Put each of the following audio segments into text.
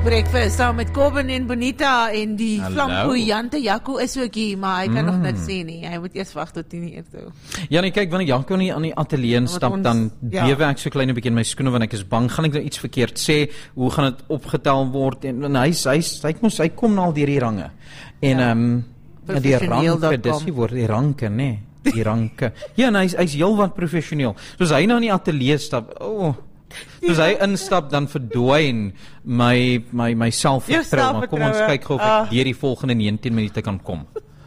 Breakfast saam met Coben en Bonita en die flamboyante Jaco is ook hier, maar hy kan nog niks sê nie. Hy moet eers wag tot 10:00 toe. Ja, nee, kyk, wanneer Jaco nie aan die ateljee stap, dan bewe ek so klein 'n bietjie in my skoene want ek is bang, gaan ek nou iets verkeerd sê, hoe gaan dit opgetel word en hy kom nou al deur die range. En die ranke, dis die woord, die ranke, nee, die ranke. Ja, en hy's heelwat professioneel. Soos hy nou in die ateljee stap, soos hy instap, dan verdwyn my selfvertroue, maar kom ons kyk gou of ek deur die volgende 19 minute kan kom.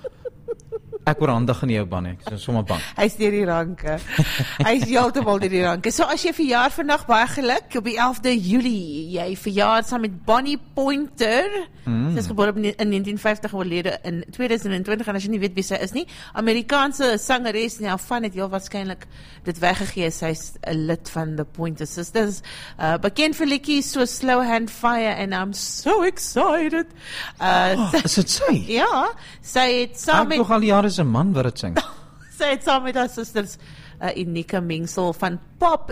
Ek word handig in jou ban, ek is sommer bang. Hy is deur die ranke. Hy is heeltemal deur die ranke. So as jy verjaar vandag, baie geluk, op die 11de Julie, jy verjaar saam met Bonnie Pointer. Sy is gebore in 1950, oorlede in 2020, en as jy nie weet wie sy is nie, Amerikaanse sangeres, en van het heel waarskynlik dit weggegee, sy is 'n lid van the Pointer Sisters, bekend vir liedjies so Slow Hand Fire, and I'm so excited. Is dit sy? Ja, sy het saam met... Nog al jare is 'n man wat dit sing. Sy het saam met haar susters 'n unieke mengsel van pop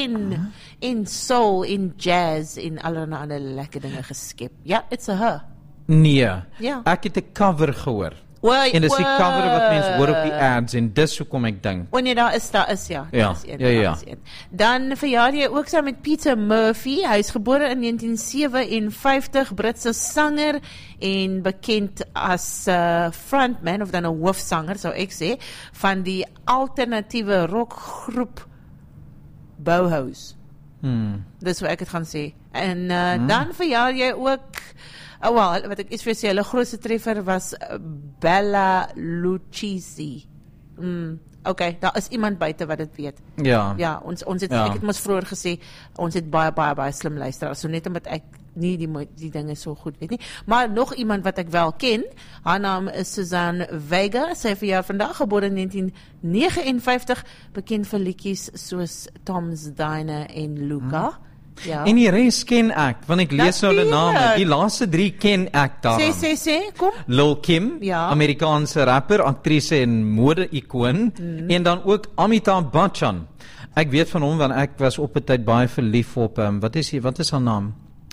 en soul en jazz en allerlei ander lekker dinge geskep. Ja, it's a her. Nee, Ja. ek het 'n cover gehoor. En dis die cover wat mense hoor op die ads, en dis hoekom ek dink. Wanneer daar is, ja. Ja, Daar is een, ja. daar is een. Dan verjaar jy ook saam met Peter Murphy. Hy is gebore in 1957, Britse sanger en bekend as frontman, of dan 'n hoofsanger, sou ek sê, van die alternatiewe rockgroep Bauhaus. Dis hoe ek het gaan sê. En dan verjaar jy ook, wat ek iets vir sê, hulle grootste treffer was Bella Luchisi. Okay, daar is iemand buite wat dit weet. Ja, ons het, ek het mos vroeër gesê, ons het baie slim luisteraars, so net omdat ek nie die dinge so goed weet nie. Maar nog iemand wat ek wel ken, haar naam is Suzanne Vega, sy verjaar vandag, gebore in 1959, bekend vir liedjies soos Tom's Diner en Luca. Ja. En die res ken ek, want ek lees nou hulle name. Die laaste 3 ken ek daarom. Sê, kom. Lil Kim, Amerikaanse rapper, aktrise en mode-ikoon, en dan ook Amitabh Bachchan. Ek weet van hom, want ek was op 'n tyd baie verlief op wat is haar naam?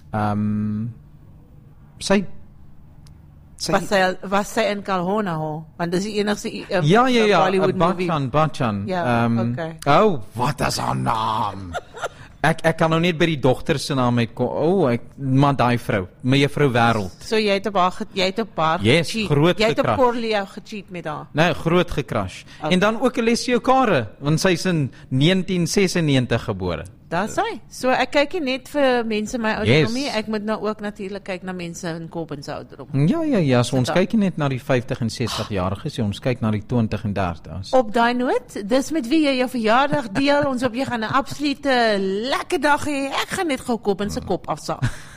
Was sy in Kalhona ho? Want dis die enigste Bollywood movie. Bachchan. Ja, okay. Wat is haar naam? Ek kan nou net by die dogter se naam uitkom. Maar daai vrou, mevrou Wêreld. So jy het op haar gecheat. Groot jy het op gekrash. Corlea gecheat met haar. Nee, groot gecrash. En dan ook Alessio Cara, want sy is in 1996 gebore. Daar sy. So ek kyk nie net vir mense my ouderdom nie, ek moet nou ook natuurlik kyk na mense in Coben se ouderdom. Ja, so ons kyk nie net na die 50 en 60 jariges, ons kyk na die 20 en 30's. Op daai noot, dis met wie jy jou verjaardag deel, ons hoop jy gaan 'n absolute lekker dag hê. Ek gaan net gou Coben se kop afsaag.